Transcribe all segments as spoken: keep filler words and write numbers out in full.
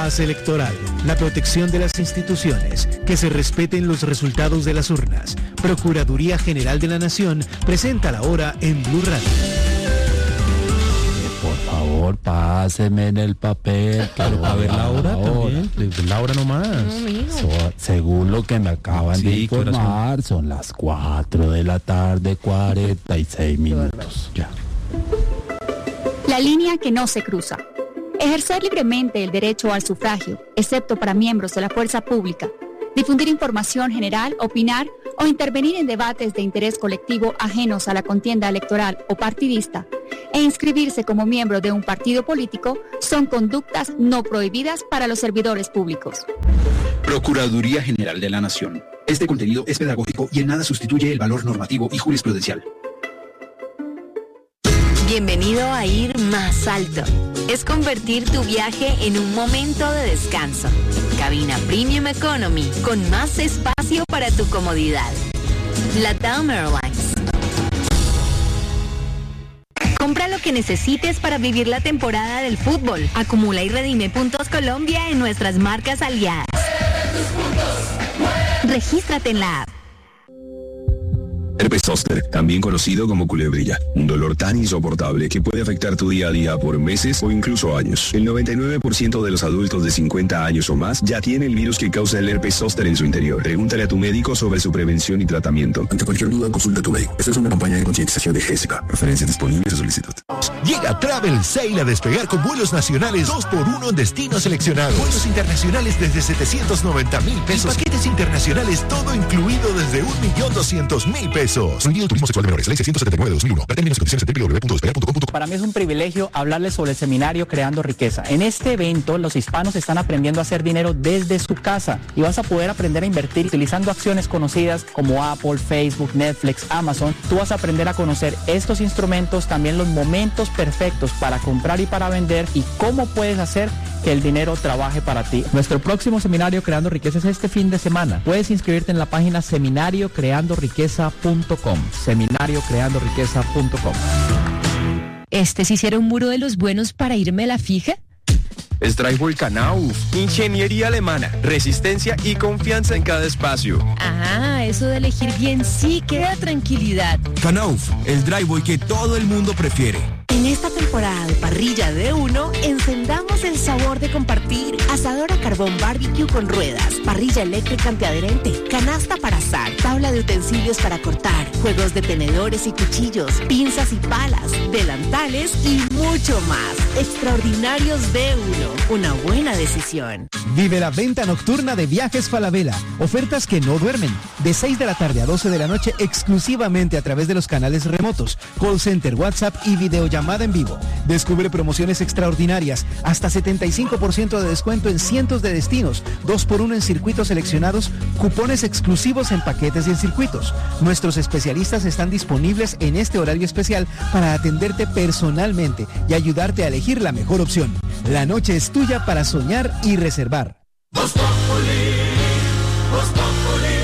Paz electoral, la protección de las instituciones, que se respeten los resultados de las urnas. Procuraduría General de la Nación presenta la hora en Blue Radio. Por favor, páseme en el papel. Claro, a ver la hora también. La hora nomás. No, so, según lo que me acaban sí, de informar, corazón. Son las cuatro de la tarde, cuarenta y seis minutos. Ya. La línea que no se cruza. Ejercer libremente el derecho al sufragio, excepto para miembros de la fuerza pública. Difundir información general, opinar o intervenir en debates de interés colectivo ajenos a la contienda electoral o partidista e inscribirse como miembro de un partido político son conductas no prohibidas para los servidores públicos. Procuraduría General de la Nación. Este contenido es pedagógico y en nada sustituye el valor normativo y jurisprudencial. Bienvenido a Ir Más Alto. Es convertir tu viaje en un momento de descanso. Cabina Premium Economy con más espacio para tu comodidad. LATAM Airlines. Compra lo que necesites para vivir la temporada del fútbol. Acumula y redime puntos Colombia en nuestras marcas aliadas. Regístrate en la app. Herpes zóster, también conocido como culebrilla, un dolor tan insoportable que puede afectar tu día a día por meses o incluso años. El noventa y nueve por ciento de los adultos de cincuenta años o más ya tiene el virus que causa el herpes zóster en su interior. Pregúntale a tu médico sobre su prevención y tratamiento. Ante cualquier duda, consulta a tu médico. Esta es una campaña de concientización de Gésica. Referencias disponibles a solicitud. Llega Travel Sale a despegar con vuelos nacionales dos por uno en destinos seleccionados. Vuelos internacionales desde setecientos noventa mil pesos. Paquetes internacionales todo incluido desde un millón doscientos mil pesos. Prohibido el turismo sexual de menores. Ley seiscientos setenta y nueve de dos mil uno. Ver términos y condiciones en doble u doble u doble u punto despegar punto com punto co. Para mí es un privilegio hablarles sobre el seminario Creando Riqueza. En este evento, los hispanos están aprendiendo a hacer dinero desde su casa y vas a poder aprender a invertir utilizando acciones conocidas como Apple, Facebook, Netflix, Amazon. Tú vas a aprender a conocer estos instrumentos, también los momentos perfectos para comprar y para vender y cómo puedes hacer que el dinero trabaje para ti. Nuestro próximo seminario Creando Riqueza es este fin de semana. Puedes inscribirte en la página seminario creando riqueza punto com. seminario creando riqueza punto com. ¿Este sí será un muro de los buenos para irme a la fija? Strifeboy Knauf, ingeniería alemana, resistencia y confianza en cada espacio. Ah, eso de elegir bien sí que da tranquilidad. Knauf, el driveway que todo el mundo prefiere. En esta temporada de parrilla de uno, encendamos el sabor de compartir. Asador a carbón barbecue con ruedas, parrilla eléctrica antiadherente, canasta para asar, tabla de utensilios para cortar, juegos de tenedores y cuchillos, pinzas y palas, delantales y mucho más. Extraordinarios de uno, una buena decisión. Vive la venta nocturna de Viajes Falabella. Ofertas que no duermen. De seis de la tarde a doce de la noche exclusivamente a través de los canales remotos, call center, WhatsApp y videollamada en vivo. Descubre promociones extraordinarias, hasta setenta y cinco por ciento de descuento en cientos de destinos, dos por uno en circuitos seleccionados, cupones exclusivos en paquetes y en circuitos. Nuestros especialistas están disponibles en este horario especial para atenderte personalmente y ayudarte a elegir la mejor opción. La noche es tuya para soñar y reservar. Voz Populi, Voz Populi.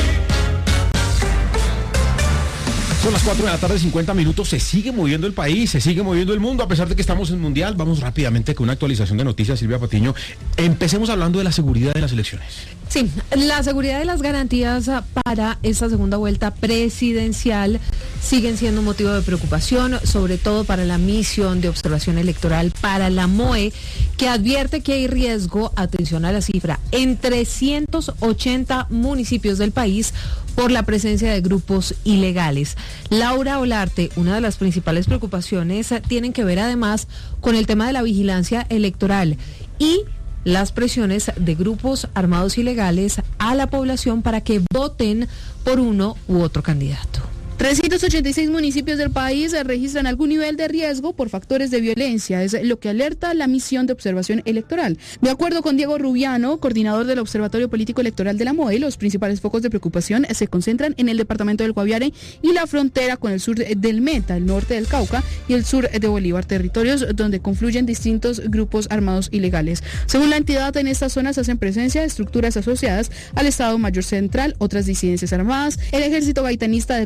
Son las cuatro de la tarde, cincuenta minutos. Se sigue moviendo el país, se sigue moviendo el mundo, a pesar de que estamos en mundial. Vamos rápidamente con una actualización de noticias, Silvia Patiño. Empecemos hablando de la seguridad de las elecciones. Sí, la seguridad de las garantías para esta segunda vuelta presidencial siguen siendo un motivo de preocupación, sobre todo para la misión de observación electoral, para la M O E, que advierte que hay riesgo, atención a la cifra, en trescientos ochenta municipios del país por la presencia de grupos ilegales. Laura Olarte, una de las principales preocupaciones tienen que ver además con el tema de la vigilancia electoral y las presiones de grupos armados ilegales a la población para que voten por uno u otro candidato. trescientos ochenta y seis municipios del país registran algún nivel de riesgo por factores de violencia, es lo que alerta la misión de observación electoral. De acuerdo con Diego Rubiano, coordinador del Observatorio Político Electoral de la M O E, los principales focos de preocupación se concentran en el departamento del Guaviare y la frontera con el sur del Meta, el norte del Cauca y el sur de Bolívar, territorios donde confluyen distintos grupos armados ilegales. Según la entidad, en estas zonas hacen presencia estructuras asociadas al Estado Mayor Central, otras disidencias armadas, el Ejército Gaitanista de Colombia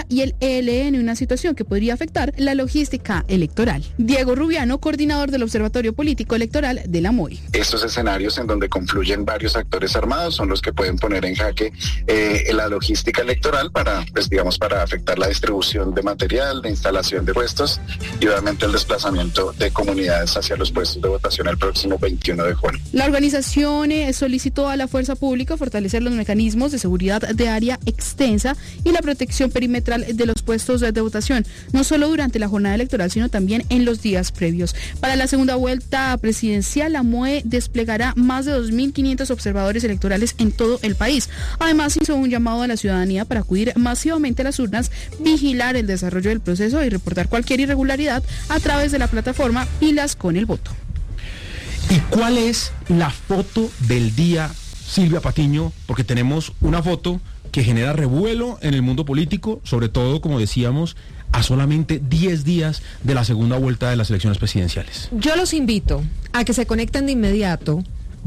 Alianza y el E L N, una situación que podría afectar la logística electoral. Diego Rubiano, coordinador del Observatorio Político Electoral de la M O E. Estos escenarios en donde confluyen varios actores armados son los que pueden poner en jaque eh, la logística electoral para, pues digamos, para afectar la distribución de material, de instalación de puestos y obviamente el desplazamiento de comunidades hacia los puestos de votación el próximo veintiuno de junio. La organización eh, solicitó a la fuerza pública fortalecer los mecanismos de seguridad de área extensa y la protección perimetral de los puestos de, de votación, no solo durante la jornada electoral, sino también en los días previos. Para la segunda vuelta presidencial, la M O E desplegará más de dos mil quinientos observadores electorales en todo el país. Además, hizo un llamado a la ciudadanía para acudir masivamente a las urnas, vigilar el desarrollo del proceso y reportar cualquier irregularidad a través de la plataforma Pilas con el Voto. ¿Y cuál es la foto del día, Silvia Patiño? Porque tenemos una foto que genera revuelo en el mundo político, sobre todo, como decíamos, a solamente diez días de la segunda vuelta de las elecciones presidenciales. Yo los invito a que se conecten de inmediato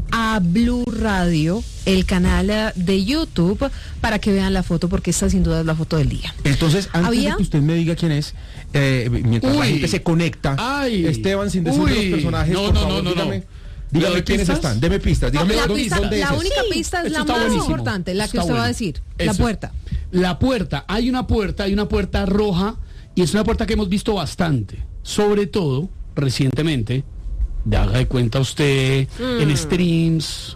a Blue Radio, el canal de YouTube, para que vean la foto, porque esta sin duda es la foto del día. Entonces, antes ¿Había? de que usted me diga quién es, eh, mientras Uy. la gente se conecta, Ay. Esteban, sin decir Uy. los personajes, No, por no, favor, no, no, dígame, no. dígame ¿Le doy quiénes pistas? están, deme pistas, dígame la, dónde, pista- dónde la es. única pista es Esto la está más buenísimo. importante, la que Está usted va a bueno. decir, la Eso. puerta. La puerta, hay una puerta, hay una puerta roja y es una puerta que hemos visto bastante, sobre todo recientemente, de haga de cuenta usted, Mm. en streams,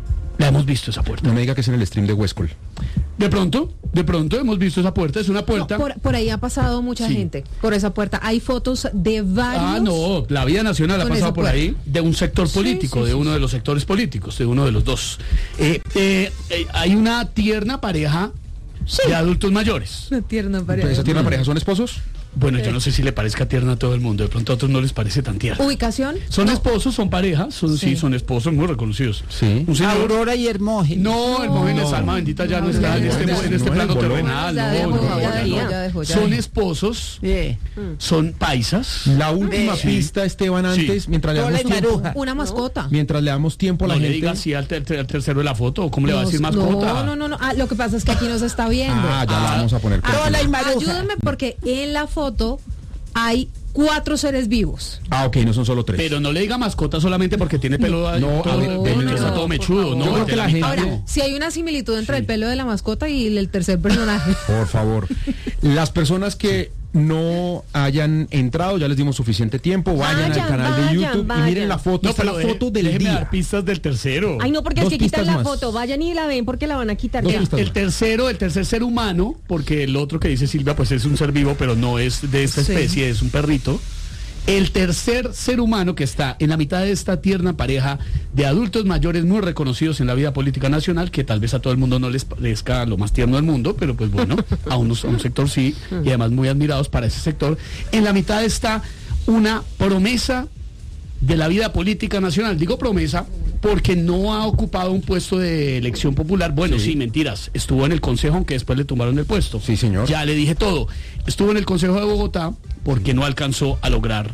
la hemos visto esa puerta. No me diga que es en el stream de Huescol. De pronto, de pronto hemos visto esa puerta, es una puerta... No, por, por ahí ha pasado mucha Sí. gente, por esa puerta. Hay fotos de varios... Ah, no, la vida nacional ha con pasado esa por puerta. ahí de un sector Sí, político, sí, de sí, uno sí. de los sectores políticos, de uno de los dos. Eh, eh, eh, hay una tierna pareja de adultos mayores. Una tierna pareja. ¿Esa tierna pareja son esposos? Bueno, yo no sé si le parezca tierna a todo el mundo, de pronto a otros no les parece tan tierna. ¿Ubicación? Son No. esposos, son parejas, son sí. Sí. son esposos muy reconocidos. Sí. Un señor- Aurora y Hermógenes. No, Hermógenes, No. alma bendita, ya no, No, está en ya este, no, en este no, plano no, terrenal. ya no, dejó, no, ya no, dejó, no. ya dejó, ya Son dejó. esposos, Yeah. son paisas. La última Ve. pista, Esteban, antes, Sí. mientras le Hola, damos y tiempo, Maruja. Una mascota. mientras le damos tiempo a la No le gente. diga así al, ter- ter- al tercero de la foto, o cómo le va a No, decir mascota. No, no, no, no. Ah, lo que pasa es que aquí no se está viendo. Ah, ya la vamos a poner. Ah, Hola, y ah, Maruja. ayúdenme porque en la foto hay cuatro seres vivos. Ah, ok, no son solo tres. Pero no le diga mascota solamente porque tiene pelo ahí, No, todo, a ver, el déjeme pelo está ver. todo mechudo, Yo no, creo de que la mitad gente- no. Si hay una similitud entre el pelo de la mascota y el tercer personaje. Por favor. Las personas que no hayan entrado, ya les dimos suficiente tiempo, vayan, Vayan, al canal de vayan, YouTube y vayan. miren la foto, No, está la pero deje- foto del déjeme día. dar pistas del tercero. Ay, no, porque Dos es que quitan pistas la más. foto. Vayan y la ven porque la van a quitar Dos ya. pistas. El tercero, el tercer ser humano, porque el otro que dice Silvia, pues es un ser vivo, pero no es de esta Sí. especie, es un perrito. El tercer ser humano que está en la mitad de esta tierna pareja de adultos mayores muy reconocidos en la vida política nacional, que tal vez a todo el mundo no les parezca lo más tierno del mundo, pero pues bueno, a, unos, a un sector sí, y además muy admirados para ese sector. En la mitad está una promesa de la vida política nacional. Digo promesa porque no ha ocupado un puesto de elección popular. Bueno, sí, mentiras. Estuvo en el Consejo, aunque después le tumbaron el puesto. Sí, señor. Ya le dije todo. Estuvo en el Consejo de Bogotá porque no alcanzó a lograr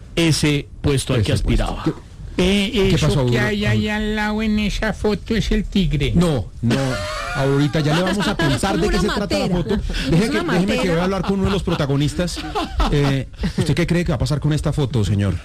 ese puesto al Ese que aspiraba. puesto. Eh, ¿Qué eso pasó, que Aurora? hay ahí al lado en esa foto es el tigre. No, no, ahorita ya le vamos a pensar de Como qué se una trata la matera. foto. Es Deje que, una déjeme que matera. voy a hablar con uno de los protagonistas. Eh, ¿Usted qué cree que va a pasar con esta foto, señor?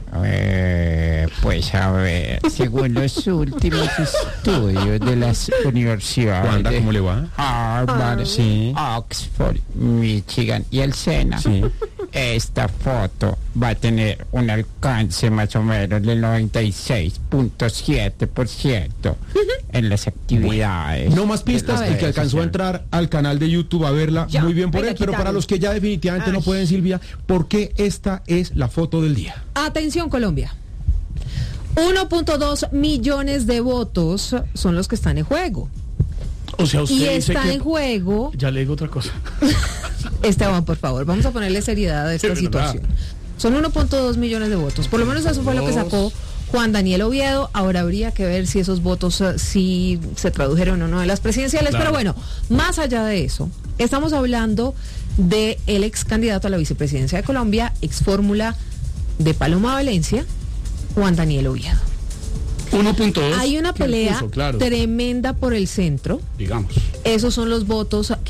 Eh, pues a ver, según los últimos estudios de las universidades Wanda, de ¿cómo le va? Harvard, Sí. Oxford, Michigan y el SENA, Sí. esta foto va a tener un alcance más o menos del noventa y seis punto siete por ciento en las actividades. No más pistas, de el las que alcanzó a redes entrar al canal de YouTube a verla, Ya, muy bien por venga, él, pero quítale. para los que ya definitivamente no Ay. pueden, Silvia, ¿por qué esta es la foto del día? Atención, Colombia. uno punto dos millones de votos son los que están en juego. O sea, usted Y dice está que... en juego. Ya le digo otra cosa. Esteban, por favor, vamos a ponerle seriedad a esta Es verdad. situación. Son uno punto dos millones de votos. Por lo menos eso fue lo que sacó Juan Daniel Oviedo. Ahora habría que ver si esos votos eh, sí se tradujeron o no en las presidenciales. Claro. Pero bueno, más allá de eso, estamos hablando de el ex candidato a la vicepresidencia de Colombia, ex fórmula de Paloma Valencia, Juan Daniel Oviedo. uno punto dos. Hay una que pelea puso, claro, tremenda por el centro. digamos. Esos son los votos que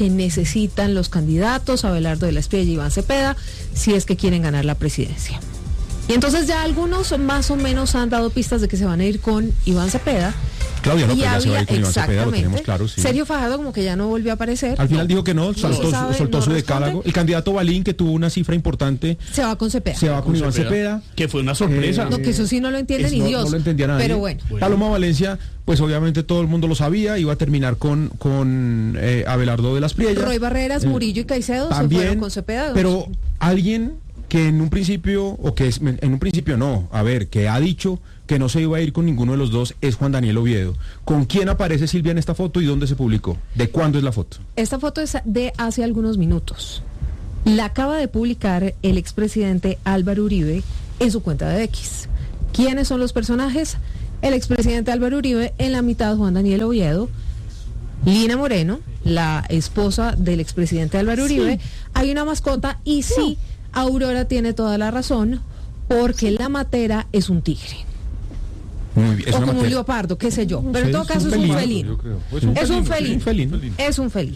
que necesitan los candidatos Abelardo de la Espriella y Iván Cepeda si es que quieren ganar la presidencia. Y entonces ya algunos más o menos han dado pistas de que se van a ir con Iván Cepeda. Claudia López Y ya se va a ir con había- Iván Cepeda, lo exactamente. tenemos claro, sí. Sergio Fajardo como que ya no volvió a aparecer. Al final dijo que no, soltó, se sabe, soltó no su responde. decálogo. El candidato Balín, que tuvo una cifra importante, Se va con Cepeda. se va con, Iván Cepeda. Que fue una sorpresa. No, que eso sí no lo entiende Es- ni no, Dios. no lo entendía nadie. Pero bueno. Paloma Valencia, pues obviamente todo el mundo lo sabía, iba a terminar con, con eh, Abelardo de las Priellas. Roy Barreras, Eh, Murillo y Caicedo se también, fueron con Cepeda. Pero alguien que en un principio, o que es, en un principio no, a ver, que ha dicho que no se iba a ir con ninguno de los dos, es Juan Daniel Oviedo. ¿Con quién aparece Silvia en esta foto y dónde se publicó? ¿De cuándo es la foto? Esta foto es de hace algunos minutos. La acaba de publicar el expresidente Álvaro Uribe en su cuenta de X. ¿Quiénes son los personajes? El expresidente Álvaro Uribe, en la mitad Juan Daniel Oviedo, Lina Moreno, la esposa del expresidente Álvaro Uribe, Sí. hay una mascota y sí, Aurora tiene toda la razón, porque la matera es un tigre. Muy bien. O como un leopardo, qué sé yo. Pero en todo caso es un felino. Es un felino. Es un felino.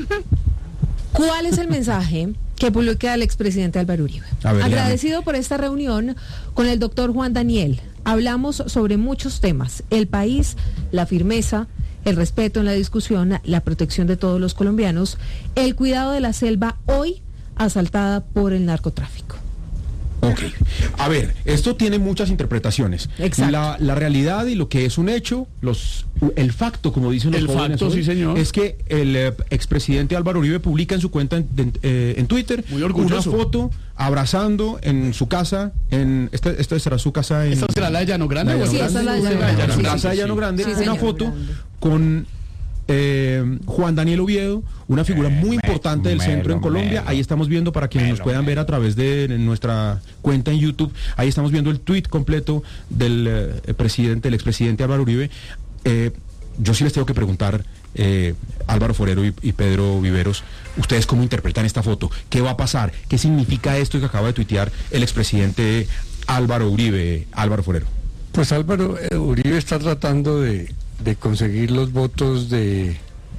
¿Cuál es el mensaje que publica el expresidente Álvaro Uribe? A ver, Agradecido por esta reunión con el doctor Juan Daniel. Hablamos sobre muchos temas. El país, la firmeza, el respeto en la discusión, la protección de todos los colombianos, el cuidado de la selva hoy asaltada por el narcotráfico. Ok. A ver, esto tiene muchas interpretaciones. Exacto. La, la realidad y lo que es un hecho, los, el facto, como dicen los El jóvenes facto, hoy, sí, señor. es que el eh, expresidente Álvaro Uribe publica en su cuenta en, en, eh, en Twitter Muy orgulloso. una foto abrazando en su casa, en esta, esta será su casa en... ¿Esta será la de Llano Grande? La de Sí, Llano esta es la de Grande, Llano Grande. en su Sí, casa de sí, Llano sí. Grande, Sí, una señor. foto con eh, Juan Daniel Oviedo, una figura muy importante del centro en Colombia. Ahí estamos viendo, para quienes nos puedan ver a través de nuestra cuenta en YouTube, ahí estamos viendo el tuit completo del eh, presidente, el expresidente Álvaro Uribe. Eh, yo sí les tengo que preguntar, eh, Álvaro Forero y, y Pedro Viveros, ¿ustedes cómo interpretan esta foto? ¿Qué va a pasar? ¿Qué significa esto que acaba de tuitear el expresidente Álvaro Uribe, Álvaro Forero? Pues Álvaro eh, Uribe está tratando de, de conseguir los votos de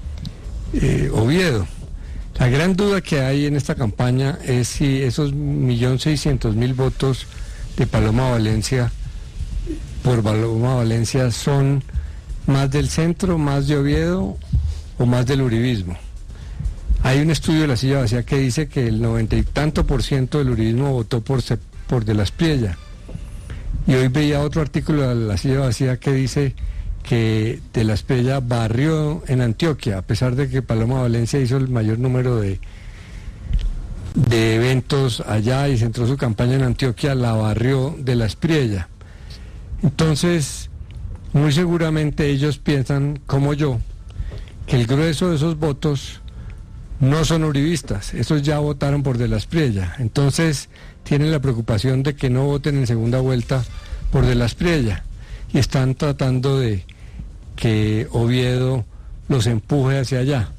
eh, Oviedo. La gran duda que hay en esta campaña es si esos un millón seiscientos mil votos de Paloma Valencia por Paloma Valencia son más del centro, más de Oviedo o más del uribismo. Hay un estudio de la Silla Vacía que dice que el noventa y tanto por ciento del uribismo votó por, Se- por De la Espriella. Y hoy veía otro artículo de la Silla Vacía que dice que De la Espriella barrió en Antioquia, a pesar de que Paloma Valencia hizo el mayor número de, de eventos allá y centró su campaña en Antioquia, la barrió De la Espriella. Entonces, muy seguramente ellos piensan, como yo, que el grueso de esos votos no son uribistas, esos ya votaron por De la Espriella. Entonces, tienen la preocupación de que no voten en segunda vuelta por De la Espriella y están tratando de que Oviedo los empuje hacia allá.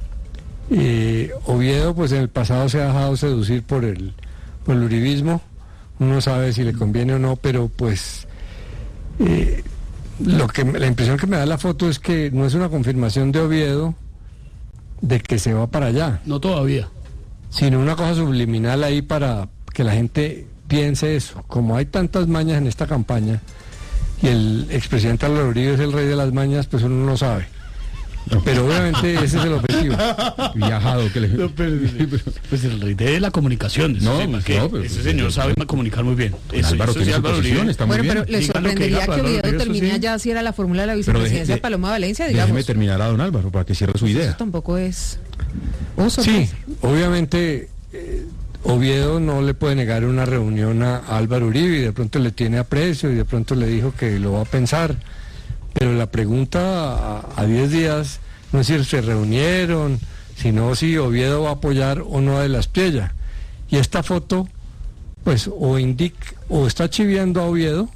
Eh, Oviedo, pues en el pasado se ha dejado seducir por el, por el uribismo, uno sabe si le conviene o no, pero pues eh, lo que me- la impresión que me da la foto es que no es una confirmación de Oviedo de que se va para allá. No todavía. Sino una cosa subliminal ahí para que la gente piense eso. Como hay tantas mañas en esta campaña y el expresidente Álvaro Uribe es el rey de las mañas, pues uno no sabe. Pero obviamente ese es el objetivo. Viajado que le... No, pero- pues el rey de la comunicación. de ese No, tema, pues que no, pero- ese señor sabe comunicar muy bien. Eso- Álvaro eso sí, tiene su Álvaro posición, Uribe. está muy Bueno, pero bien. le Diga lo que sorprendería diga, que pero Oviedo Álvaro Uribe, eso termine sí. ya si era la fórmula de la Pero vicepresidencia deje- de Paloma Valencia, Déjeme digamos. terminar a don Álvaro para que cierre su idea. Eso tampoco es... Oh, Sí, sorpresa. obviamente eh, Oviedo no le puede negar una reunión a Álvaro Uribe y de pronto le tiene aprecio y de pronto le dijo que lo va a pensar. Pero la pregunta a- a diez días no es si se reunieron, sino si Oviedo va a apoyar o no a De la Espriella. Y esta foto, pues, o indica, o está chiviando a Oviedo,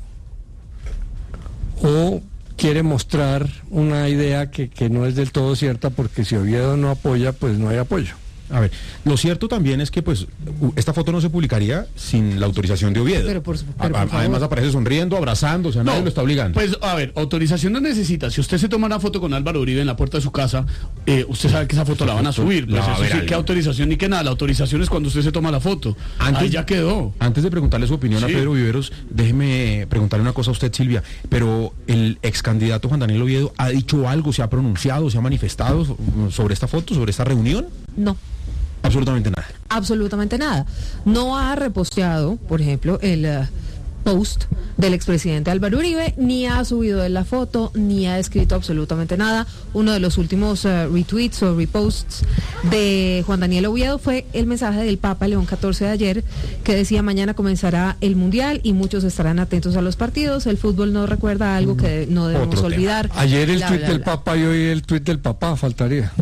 o quiere mostrar una idea que, que no es del todo cierta, porque si Oviedo no apoya, pues no hay apoyo. A ver, lo cierto también es que pues esta foto no se publicaría sin la autorización de Oviedo. Pero por, pero a, por además aparece sonriendo, abrazando, o sea, nadie No, lo está obligando. Pues, a ver, autorización no necesita. Si usted se toma una foto con Álvaro Uribe en la puerta de su casa, eh, usted sabe que esa foto la van a subir. Pues La va a eso ver sí, alguien. ¿qué autorización ni qué nada? La autorización es cuando usted se toma la foto. Antes, Ahí ya quedó. Antes de preguntarle su opinión Sí. a Pedro Viveros, déjeme preguntarle una cosa a usted, Silvia. Pero el ex candidato Juan Daniel Oviedo ha dicho algo, se ha pronunciado, se ha manifestado sobre esta foto, sobre esta reunión. No. Absolutamente nada. Absolutamente nada. No ha reposteado, por ejemplo, el uh, post del expresidente Álvaro Uribe, ni ha subido de la foto, ni ha escrito absolutamente nada. Uno de los últimos uh, retweets o reposts de Juan Daniel Oviedo fue el mensaje del Papa León catorce de ayer, que decía: mañana comenzará el Mundial y muchos estarán atentos a los partidos. El fútbol no recuerda algo que no debemos Otro olvidar. tema. Ayer el Bla, tuit bla, del bla. Papa y hoy el tuit del papá, faltaría.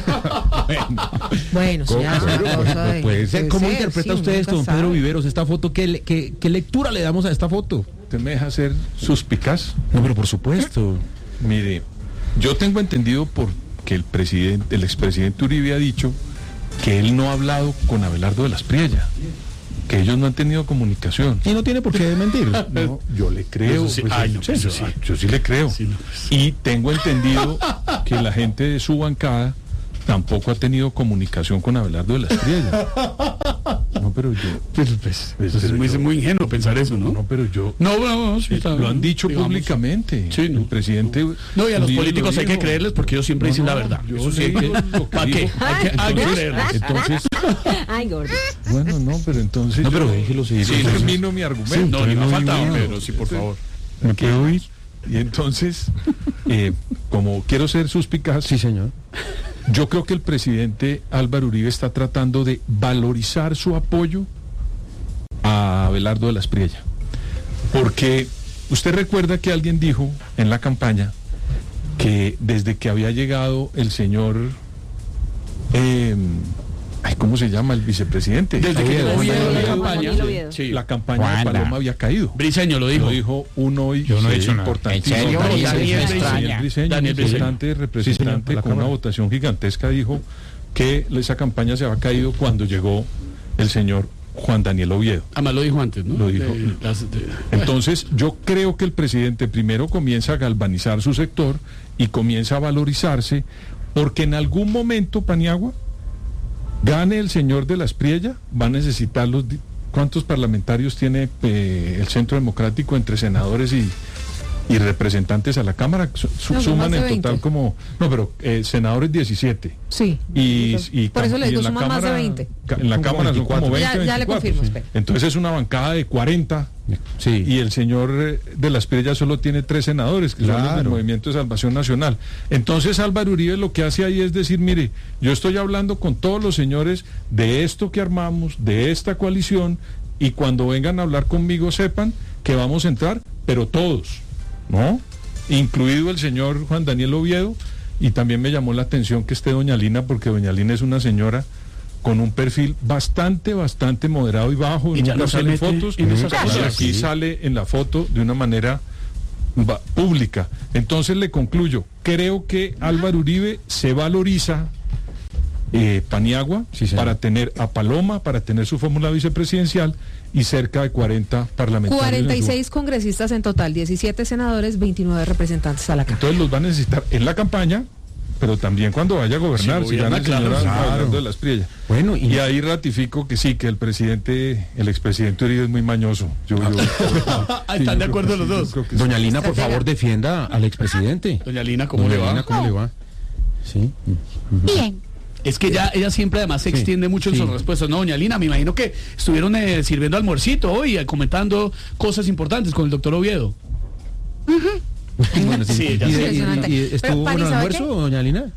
Bueno, sí, ya es una cosa de- Puede ser. puede ¿Cómo ser, interpreta sí, usted nunca esto, don sabe. Pedro Viveros, esta foto? ¿Qué, le- qué, qué lectura le damos a esta foto? ¿Usted me deja ser suspicaz? No, pero por supuesto. Mire, yo tengo entendido porque el presidente, el expresidente Uribe ha dicho que él no ha hablado con Abelardo de la Espriella, que ellos no han tenido comunicación. Y no tiene por qué mentir. No, yo le creo. Eso sí. pues, Ay, no, sí, eso yo, sí. yo sí le creo. Sí, no, pues. Y tengo entendido que la gente de su bancada tampoco ha tenido comunicación con Abelardo de la Espriella. No, pero yo... Pues, pues, Pues, es pero muy, yo- muy ingenuo pensar eso, ¿no? No, pero yo... No, no, no, sí, Eh, está- lo han dicho digamos. públicamente. Sí, no. El presidente... No, y a los Uribe políticos lo hay que dijo. creerles porque ellos siempre No, dicen no, la verdad. yo Eso sí, le hay que- digo lo que ¿para qué? dijo. Hay que, hay que Entonces- creerles. Entonces, Ay, gordo. bueno, no, pero entonces... No, pero yo- déjelo seguir. Sí, Entonces- termino mi argumento. No, ni me ha No, faltado, no, Pedro, sí, por favor. ¿Me puedo ir? Y entonces, eh, como quiero ser suspicaz, Sí, señor. yo creo que el presidente Álvaro Uribe está tratando de valorizar su apoyo a Abelardo de la Espriella. Porque usted recuerda que alguien dijo en la campaña que desde que había llegado el señor, eh, ay, ¿cómo se llama? El vicepresidente. Desde que llegó Oviedo, Oviedo a la Oviedo, campaña, sí, Oviedo. sí. la campaña Juana. de Paloma había caído. Briseño lo dijo. Lo dijo uno hoy. Yo no he sí, dicho nada. importantísimo. ¿En serio? No, Daniel Daniel Briseño. Briseño. Briseño, Daniel un Briseño. importante representante Sí, señor, con una Cámara. votación gigantesca, dijo que esa campaña se había caído cuando llegó el señor Juan Daniel Oviedo. Además lo dijo antes, ¿no? Lo dijo. De- las- de- Entonces, yo creo que el presidente primero comienza a galvanizar su sector y comienza a valorizarse, porque en algún momento, Paniagua, gane el señor de la Espriella, va a necesitar los... di- ¿Cuántos parlamentarios tiene eh, el Centro Democrático entre senadores y, y representantes a la Cámara? Su- su- No, son suman más de en total veinte. como... No, pero eh, senadores diecisiete. Sí. Y, y Por eso le y digo, en la suman más de Cámara- veinte. ca- En la Como Cámara son como veinticuatro. veinte, Ya- ya le veinticuatro. confirmo, espera. Entonces es una bancada de cuarenta. Sí. Y el señor eh, de la Espriella solo tiene tres senadores, que son los del Claro. Movimiento de Salvación Nacional. Entonces Álvaro Uribe lo que hace ahí es decir, mire, yo estoy hablando con todos los señores de esto que armamos, de esta coalición, y cuando vengan a hablar conmigo sepan que vamos a entrar, pero todos, ¿no? Incluido el señor Juan Daniel Oviedo, y también me llamó la atención que esté doña Lina, porque doña Lina es una señora con un perfil bastante, bastante moderado y bajo, Y ya nunca no se salen mete fotos, en esas y cosas. aquí Sí. sale en la foto de una manera va- pública. Entonces le concluyo, creo que Álvaro Uribe se valoriza eh, Paniagua Sí, señor. para tener a Paloma, para tener su fórmula vicepresidencial y cerca de cuarenta parlamentarios. cuarenta y en su- seis congresistas en total, diecisiete senadores, veintinueve representantes a la Cámara. Entonces los va a necesitar en la campaña, pero también cuando vaya a gobernar, Si si gana gobierna, el claro, señor claro. Abelardo de la Espriella. Bueno, y, Y ahí ratifico que sí, que el presidente, el expresidente Uribe es muy mañoso. Yo, yo- Ah, ¿están de acuerdo los dos? doña Lina, por Estratega. favor, defienda al expresidente. Doña Lina, ¿cómo Doña le va? Lina, ¿cómo le va? Sí. Bien. Es que ella, ella siempre además se Sí, extiende mucho en sí. sus respuestas. No, doña Lina, me imagino que estuvieron eh, sirviendo almuercito hoy, eh, comentando cosas importantes con el doctor Oviedo. Bueno, sí. Sí, ¿Y, ya de- sé. y- y- Impresionante. y Pero, estuvo Pani, buen ¿sabe almuerzo, qué? doña Lina?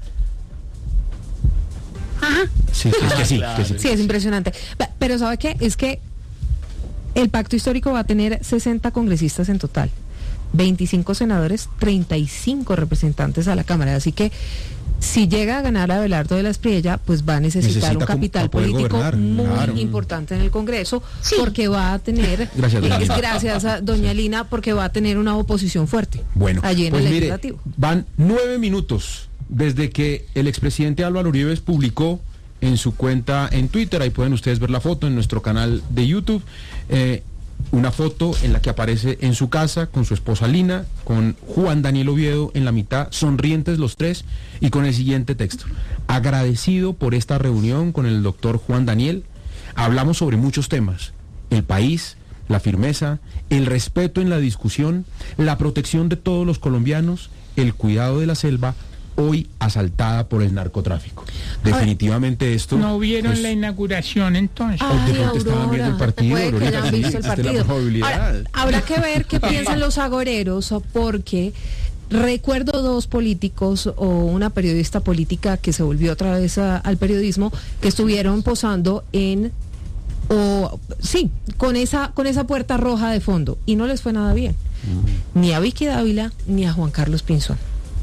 Sí, es que sí, que sí. Sí, es impresionante. Pe- Pero ¿sabe qué? Es que el pacto histórico va a tener sesenta congresistas en total, veinticinco senadores, treinta y cinco representantes a la Cámara. Así que si llega a ganar Abelardo de la Espriella, pues va a necesitar Necesita un como- capital para poder político gobernar, muy claro. importante en el Congreso, porque va a tener, Gracias, doña es Lina. gracias a doña Lina, porque va a tener una oposición fuerte Bueno, allí en pues el mire, legislativo. van nueve minutos desde que el expresidente Álvaro Uribe publicó en su cuenta en Twitter, ahí pueden ustedes ver la foto en nuestro canal de YouTube, eh, una foto en la que aparece en su casa con su esposa Lina, con Juan Daniel Oviedo en la mitad, sonrientes los tres, y con el siguiente texto: agradecido por esta reunión con el doctor Juan Daniel, hablamos sobre muchos temas, el país, la firmeza, el respeto en la discusión, la protección de todos los colombianos, el cuidado de la selva, hoy asaltada por el narcotráfico. Definitivamente esto... ¿No vieron pues, la inauguración entonces? Ay, de pronto estaban viendo el partido, puede que Aurorita, hayan sí, visto el esta es la partido. probabilidad. Ahora, habrá que ver qué piensan los agoreros, porque recuerdo dos políticos o una periodista política que se volvió otra vez a, al periodismo, que estuvieron posando en... o sí, con esa con esa puerta roja de fondo, y no les fue nada bien, uh-huh. ni a Vicky Dávila ni a Juan Carlos Pinzón.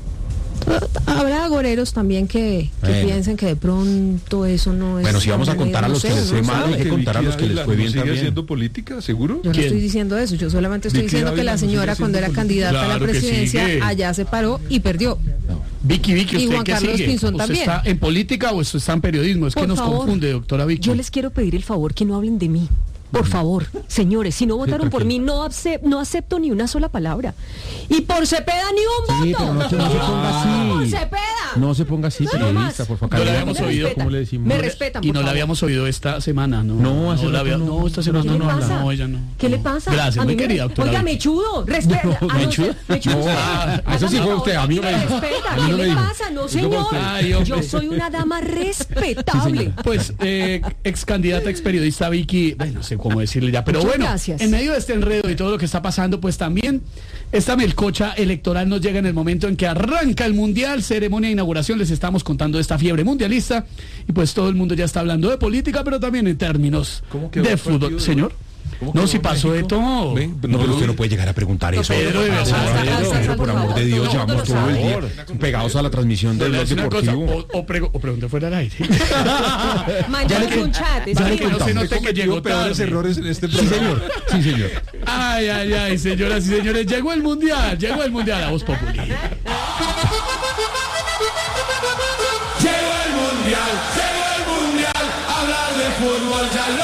Habrá agoreros también que, que bueno. piensen que de pronto eso no es... Bueno, si vamos a contar a los que les fue mal, hay que contar a los que les fue bien también. ¿Sigue haciendo política, seguro? Yo no estoy diciendo eso, yo solamente estoy diciendo que la señora cuando era candidata a la presidencia allá se paró y perdió. Vicky, Vicky, y ¿usted Juan qué Carlos sigue? Pinzón ¿Usted también. está en política o usted está en periodismo? Es Por que nos favor, confunde, doctora Vicky. Yo les quiero pedir el favor que no hablen de mí. Por favor, señores, si no votaron sí, por mí, no, acep no acepto ni una sola palabra. Y por Cepeda ni un sí, voto. Pero no, se, no se ponga así. Por Cepeda. No se ponga así, periodista, por favor. No la habíamos oído, ¿cómo le decimos? Me respetan, y por no favor. la habíamos oído esta semana, ¿no? No, hace no, la había, no, no, esta semana ¿Qué no, le no, pasa? no, ella no. ¿Qué le pasa? Gracias, a muy mí querida, me... doctora. Oiga, mechudo, respeta. No, ah, ¿mechudo? mechudo. No, ah, eso sí fue usted, a mí no me dijo. Respeta, ¿qué ¿qué le dijo? pasa? No, señor. Ay, yo soy una dama respetable. Sí, pues, eh, ex candidata, ex periodista Vicky, bueno, no sé cómo decirle ya, pero Muchas bueno, gracias. En medio de este enredo y todo lo que está pasando, pues también esta melcocha electoral nos llega en el momento en que arranca el Mundial, ceremonia de inauguración, les estamos contando de esta fiebre mundialista, y pues todo el mundo ya está hablando de política, pero también en términos de fútbol. Señor, no, si pasó de todo. ¿Ven? No, pero usted no puede llegar a preguntar eso. Pedro, de verdad. Pedro, por amor de Dios, llevamos todo el día pegados a la transmisión del blog deportivo. O, o, prego, o pregunte fuera del aire. Mañana un chat. Para que no se note que llegó peores tarde. errores en este programa. Sí, señor. Sí, señor. Ay, ay, ay, señoras y señores, llegó el Mundial, llegó el Mundial a Voz Populi.